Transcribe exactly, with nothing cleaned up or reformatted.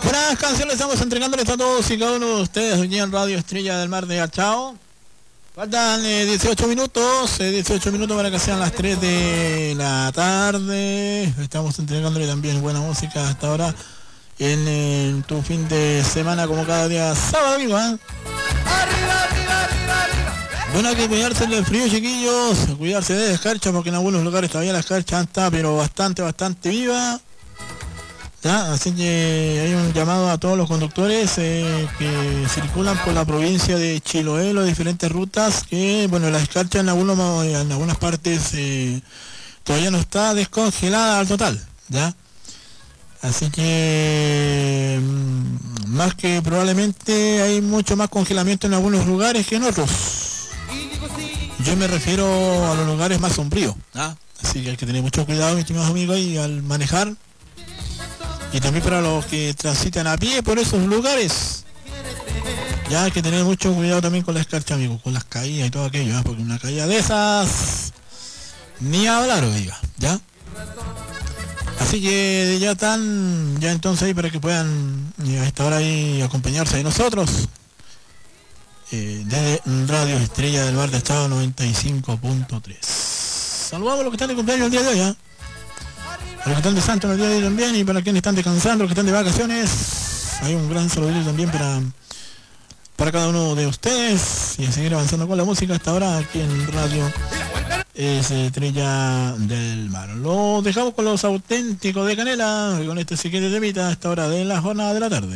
Buenas canciones estamos entregándoles a todos y cada uno de ustedes aquí en Radio Estrella del Mar de Achao. Faltan eh, dieciocho minutos, eh, dieciocho minutos para que sean las tres de la tarde. Estamos entregándole también buena música hasta ahora en, en tu fin de semana como cada día sábado, amigo, ¿eh? Arriba, arriba, arriba, arriba. Bueno, hay que cuidarse del frío, chiquillos, cuidarse de escarcha porque en algunos lugares todavía la escarcha está pero bastante, bastante viva. ¿Ya? Así que hay un llamado a todos los conductores eh, que circulan por la provincia de Chiloé, las diferentes rutas, que bueno, la escarcha en, algunos, en algunas partes eh, todavía no está descongelada al total, ¿ya? Así que mmm, más que probablemente hay mucho más congelamiento en algunos lugares que en otros. Yo me refiero a los lugares más sombríos, ¿ah? Así que hay que tener mucho cuidado, mis estimados amigos, ahí al manejar. Y también para los que transitan a pie por esos lugares. Ya hay que tener mucho cuidado también con la escarcha, amigos, con las caídas y todo aquello, ¿eh? Porque una caída de esas ni hablar, oiga, ¿ya? Así que ya están, ya entonces ahí para que puedan a esta hora ahí acompañarse de nosotros. Eh, desde Radio Estrella del Mar de Achao noventa y cinco punto tres. Saludamos a los que están de cumpleaños el día de hoy, ¿eh? Para los que están de santo en el día de hoy también, y para quienes están descansando, los que están de vacaciones, hay un gran saludo también para, para cada uno de ustedes, y a seguir avanzando con la música hasta ahora aquí en Radio Estrella del Mar. Lo dejamos con los auténticos de Canela, y con este siguiente temita a esta hora de la jornada de la tarde.